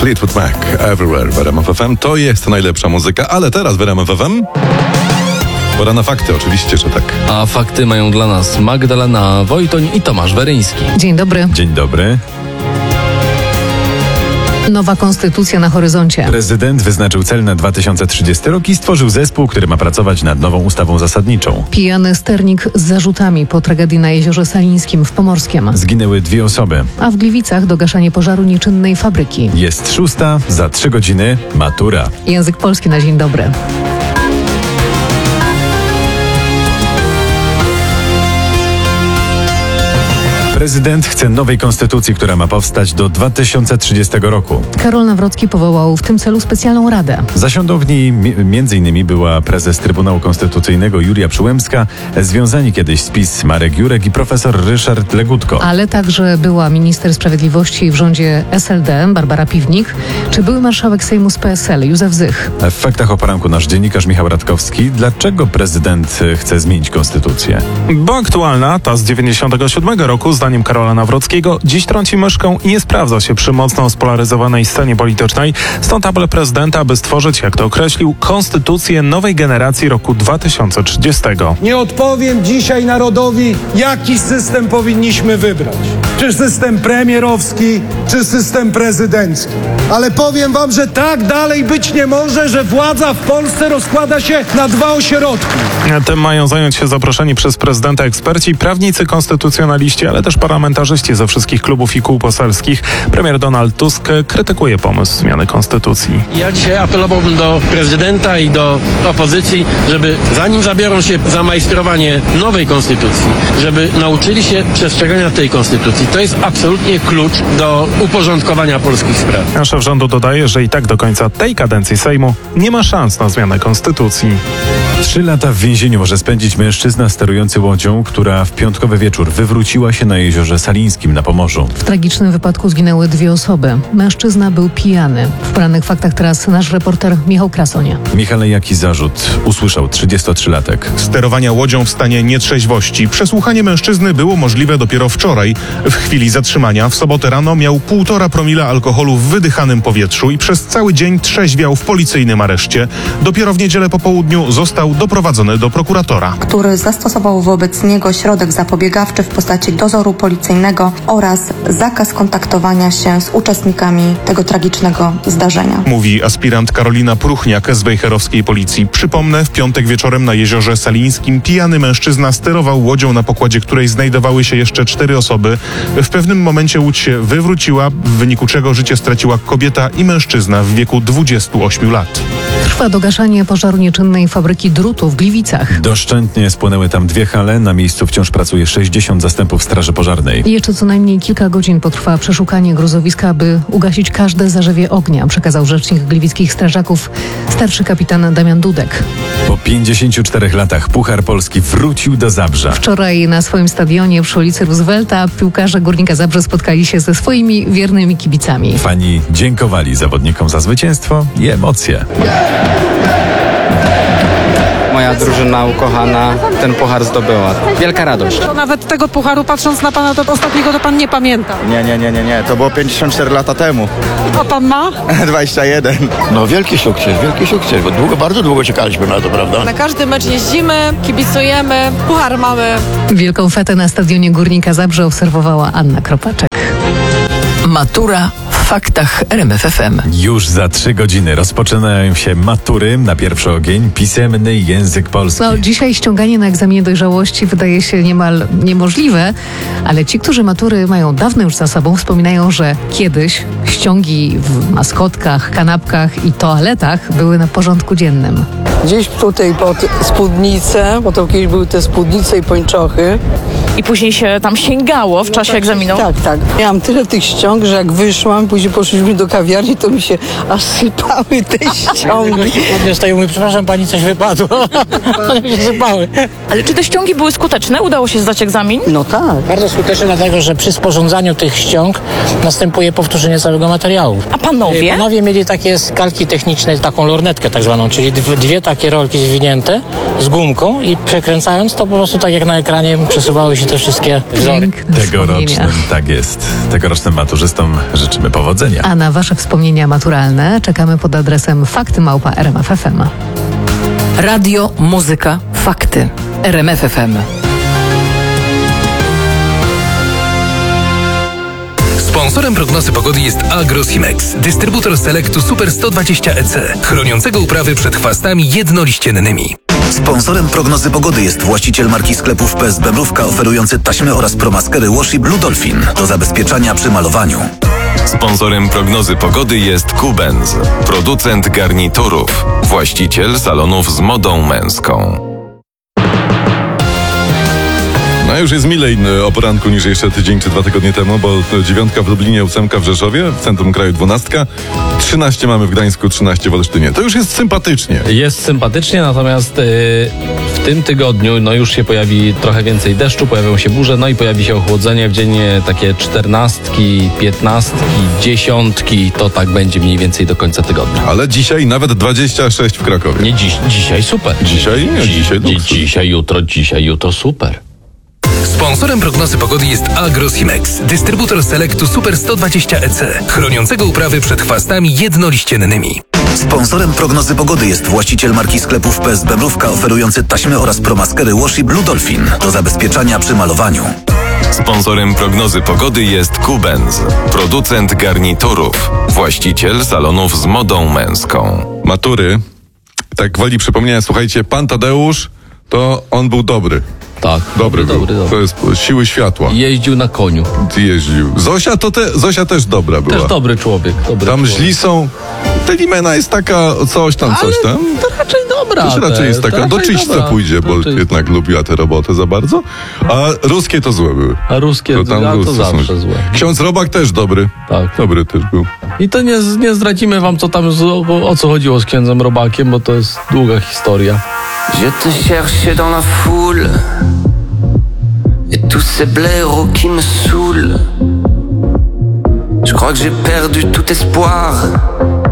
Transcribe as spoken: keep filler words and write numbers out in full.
Fleetwood Mac, Everywhere w R M F F M. To jest najlepsza muzyka, ale teraz w R M F F M pora na fakty, oczywiście, że tak. A fakty mają dla nas Magdalena Wojtoń i Tomasz Weryński. Dzień dobry. Dzień dobry. Nowa konstytucja na horyzoncie. Prezydent wyznaczył cel na dwa tysiące trzydziesty rok i stworzył zespół, który ma pracować nad nową ustawą zasadniczą. Pijany sternik z zarzutami po tragedii na Jeziorze Salińskim w Pomorskiem. Zginęły dwie osoby. A w Gliwicach dogaszanie pożaru nieczynnej fabryki. Jest szósta, za trzy godziny matura. Język polski na dzień dobry. Prezydent chce nowej konstytucji, która ma powstać do dwa tysiące trzydziestego roku. Karol Nawrocki powołał w tym celu specjalną radę. Zasiądą w niej między innymi była prezes Trybunału Konstytucyjnego Julia Przyłębska, związani kiedyś z PiS Marek Jurek i profesor Ryszard Legutko. Ale także była minister sprawiedliwości w rządzie S L D Barbara Piwnik, czy były marszałek Sejmu z P S L Józef Zych. W faktach o poranku nasz dziennikarz Michał Radkowski. Dlaczego prezydent chce zmienić konstytucję? Bo aktualna, ta z dziewięćdziesiątego siódmego roku, zdaniem Karola Nawrockiego, dziś trąci myszką i nie sprawdza się przy mocno spolaryzowanej scenie politycznej. Stąd apel prezydenta, aby stworzyć, jak to określił, konstytucję nowej generacji roku dwa tysiące trzydziestego. Nie odpowiem dzisiaj narodowi, jaki system powinniśmy wybrać. Czy system premierowski, czy system prezydencki. Ale powiem wam, że tak dalej być nie może, że władza w Polsce rozkłada się na dwa ośrodki. Tym mają zająć się zaproszeni przez prezydenta eksperci, prawnicy, konstytucjonaliści, ale też parlamentarzyści ze wszystkich klubów i kół poselskich. Premier Donald Tusk krytykuje pomysł zmiany konstytucji. Ja dzisiaj apelowałbym do prezydenta i do opozycji, żeby zanim zabiorą się za majstrowanie nowej konstytucji, żeby nauczyli się przestrzegania tej konstytucji. To jest absolutnie klucz do uporządkowania polskich spraw. A szef rządu dodaje, że i tak do końca tej kadencji Sejmu nie ma szans na zmianę konstytucji. Trzy lata w więzieniu może spędzić mężczyzna sterujący łodzią, która w piątkowy wieczór wywróciła się na Jeziorze Salińskim na Pomorzu. W tragicznym wypadku zginęły dwie osoby. Mężczyzna był pijany. W porannych faktach teraz nasz reporter Michał Krasonia. Michale, jaki zarzut usłyszał trzydziestotrzylatek? Sterowania łodzią w stanie nietrzeźwości. Przesłuchanie mężczyzny było możliwe dopiero wczoraj. W chwili zatrzymania w sobotę rano miał półtora promila alkoholu w wydychanym powietrzu i przez cały dzień trzeźwiał w policyjnym areszcie. Dopiero w niedzielę po południu został doprowadzony do prokuratora, który zastosował wobec niego środek zapobiegawczy w postaci dozoru policyjnego oraz zakaz kontaktowania się z uczestnikami tego tragicznego zdarzenia. mówi aspirant Karolina Pruchniak z wejherowskiej policji. Przypomnę, w piątek wieczorem na Jeziorze Salińskim pijany mężczyzna sterował łodzią, na pokładzie której znajdowały się jeszcze cztery osoby. W pewnym momencie łódź się wywróciła, w wyniku czego życie straciła kobieta i mężczyzna w wieku dwudziestu ośmiu lat. Trwa dogaszanie pożaru nieczynnej fabryki drutu w Gliwicach. Doszczętnie spłonęły tam dwie hale. Na miejscu wciąż pracuje sześćdziesiąt zastępów straży pożarnej. I jeszcze co najmniej kilka godzin potrwa przeszukanie gruzowiska, aby ugasić każde zarzewie ognia, przekazał rzecznik gliwickich strażaków, starszy kapitan Damian Dudek. Po pięćdziesięciu czterech latach Puchar Polski wrócił do Zabrza. Wczoraj na swoim stadionie przy ulicy Roosevelta piłkarze Górnika Zabrze spotkali się ze swoimi wiernymi kibicami. Fani dziękowali zawodnikom za zwycięstwo i emocje. Moja drużyna ukochana ten puchar zdobyła. Wielka radość. To nawet tego pucharu, patrząc na pana, to ostatniego to pan nie pamięta. Nie, nie, nie, nie, nie. To było pięćdziesiąt cztery lata temu. A pan ma? dwadzieścia jeden. No wielki sukces, wielki sukces, bo długo, bardzo długo czekaliśmy na to, prawda? Na każdy mecz jeździmy, kibicujemy, puchar mamy. Wielką fetę na stadionie Górnika Zabrze obserwowała Anna Kropaczek. Matura w faktach R M F F M. Już za trzy godziny rozpoczynają się matury. Na pierwszy ogień pisemny język polski. No, dzisiaj ściąganie na egzaminie dojrzałości wydaje się niemal niemożliwe, ale ci, którzy matury mają dawno już za sobą, wspominają, że kiedyś ściągi w maskotkach, kanapkach i toaletach były na porządku dziennym. Gdzieś tutaj pod spódnicę, bo to kiedyś były te spódnice i pończochy. I później się tam sięgało w czasie tak, egzaminu? Tak, tak. Miałam tyle tych ściąg, że jak wyszłam, później poszliśmy do kawiarni, to mi się aż sypały te ściągi. Stoję, mówię, przepraszam pani, coś wypadło. One mi się sypały. Ale czy te ściągi były skuteczne? Udało się zdać egzamin? No tak. Bardzo skuteczne, dlatego że przy sporządzaniu tych ściąg następuje powtórzenie całego materiału. A panowie? Panowie mieli takie skalki techniczne, taką lornetkę tak zwaną, czyli dwie takie rolki zwinięte z gumką i przekręcając to po prostu tak jak na ekranie przesuwały się się te wszystkie wzory. Piękne Tegorocznym, wspomnienia. tak jest. Tegorocznym maturzystom życzymy powodzenia. A na wasze wspomnienia maturalne czekamy pod adresem fakty małpa r m f f m. Radio, muzyka, fakty. R M F F M. Sponsorem prognozy pogody jest Agrosimex, dystrybutor Selectu Super sto dwadzieścia E C, chroniącego uprawy przed chwastami jednoliściennymi. Sponsorem prognozy pogody jest właściciel marki sklepów P S B Mrówka, oferujący taśmy oraz promaskery Washi Blue Dolphin do zabezpieczania przy malowaniu. Sponsorem prognozy pogody jest Kubenz, producent garniturów, właściciel salonów z modą męską. No już jest milej o poranku niż jeszcze tydzień czy dwa tygodnie temu, bo dziewiątka w Lublinie, ósemka w Rzeszowie, w centrum kraju dwunastka, trzynaście mamy w Gdańsku, trzynaście w Olsztynie. To już jest sympatycznie. Jest sympatycznie, natomiast yy, w tym tygodniu no już się pojawi trochę więcej deszczu, pojawią się burze, no i pojawi się ochłodzenie. W dzień takie czternastki, piętnastki, dziesiątki, to tak będzie mniej więcej do końca tygodnia. Ale dzisiaj nawet dwadzieścia sześć w Krakowie. Nie dziś, dzisiaj super. Dzisiaj nie, dzisiaj Dzi- Dzisiaj, jutro, dzisiaj, jutro super. Sponsorem prognozy pogody jest Agrosimex, dystrybutor Selectu Super sto dwadzieścia E C, chroniącego uprawy przed chwastami jednoliściennymi. Sponsorem prognozy pogody jest właściciel marki sklepów P S B Mrówka, oferujący taśmy oraz promaskery Washi Blue Dolphin do zabezpieczania przy malowaniu. Sponsorem prognozy pogody jest Kubenz, producent garniturów, właściciel salonów z modą męską. Matury, tak woli przypomnienia, słuchajcie, pan Tadeusz, to on był dobry. Tak. Dobry, dobry, był. dobry. To jest siły światła. Jeździł na koniu. Jeździł. Zosia to te, Zosia też dobra była. Też dobry człowiek. Dobry Tam człowiek. źli są. Telimena jest taka coś tam, coś tam. To raczej dobra. To raczej te, jest taka, to do raczej czyśćca dobra. pójdzie, bo Do czyśćca. jednak lubiła tę robotę za bardzo. A ruskie to złe były. A ruskie To tam a to ruscy zawsze są. złe. Ksiądz Robak też dobry. Tak. Dobry też był. I to nie, nie zdradzimy wam, co tam, z- o, o co chodziło z księdzem Robakiem, bo to jest długa historia. Je te cherchais dans la foule et tous ces blaireaux qui me saoulent. Je crois que j'ai perdu tout espoir.